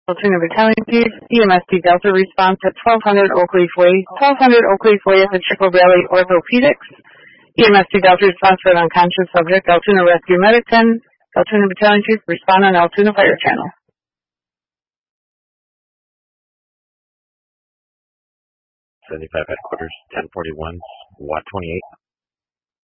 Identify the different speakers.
Speaker 1: Altoona Battalion Chief, EMSD Delta response at 1200 Oakleaf Way. 1200 Oakleaf Way at the Chico Valley Orthopedics. EMSD Delta response for an unconscious subject. Altoona Rescue Medic 10. Altoona Battalion Chief, respond on Altoona Fire Channel.
Speaker 2: 75 headquarters, 1041, Watt 28.